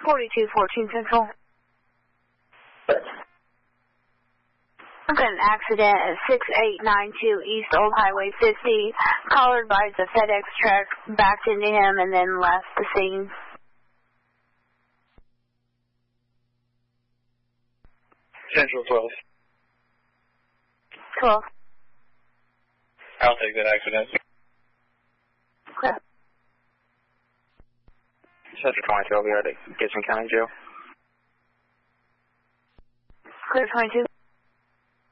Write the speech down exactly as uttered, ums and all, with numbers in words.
forty-two fourteen Central. I've got an accident at six eight nine two East Old Highway fifty. Caller advised the FedEx truck backed into him and then left the scene. Central twelve. twelve. I'll take that accident. Okay. Central twenty-two, I'll be at Gibson County Jail. Clear twenty-two.